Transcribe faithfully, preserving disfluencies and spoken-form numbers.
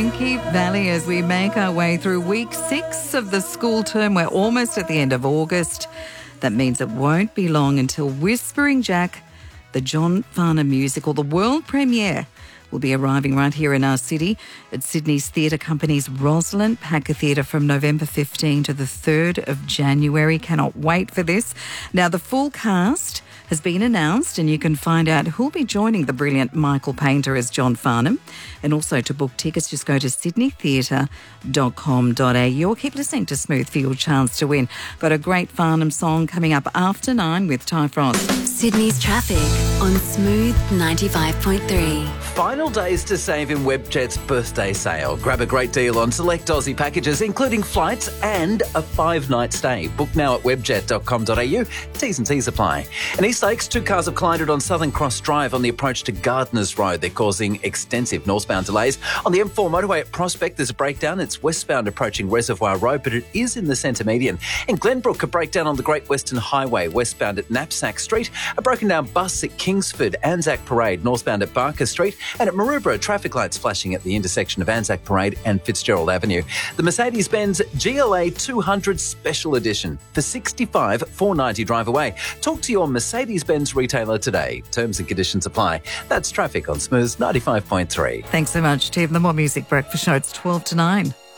Keep Valley as we make our way through week six of the school term. We're almost at the end of August. That means it won't be long until Whispering Jack, the John Farnham musical, the world premiere, will be arriving right here in our city at Sydney's Theatre Company's Rosalind Packer Theatre from November fifteenth to the third of January. Cannot wait for this. Now, the full cast has been announced and you can find out who'll be joining the brilliant Michael Painter as John Farnham. And also to book tickets, just go to sydney theatre dot com dot a u or keep listening to Smooth for your chance to win. Got a great Farnham song coming up after nine with Ty Frost. Sydney's traffic on Smooth ninety-five point three. Final days to save in Webjet's birthday sale. Grab a great deal on select Aussie packages, including flights and a five-night stay. Book now at webjet dot com dot a u. T's and C's apply. In East Lakes, two cars have collided on Southern Cross Drive on the approach to Gardners Road. They're causing extensive northbound delays. On the M four motorway at Prospect, there's a breakdown. It's westbound approaching Reservoir Road, but it is in the centre median. In Glenbrook, a breakdown on the Great Western Highway, westbound at Knapsack Street. A broken down bus at Kingsford, Anzac Parade, northbound at Barker Street. And at Maroubra, traffic lights flashing at the intersection of Anzac Parade and Fitzgerald Avenue. The Mercedes-Benz G L A two hundred Special Edition for sixty-five thousand four hundred ninety drive away. Talk to your Mercedes-Benz retailer today. Terms and conditions apply. That's traffic on Smooth ninety-five point three. Thanks so much, Tim. The More Music Breakfast Show, it's twelve to nine.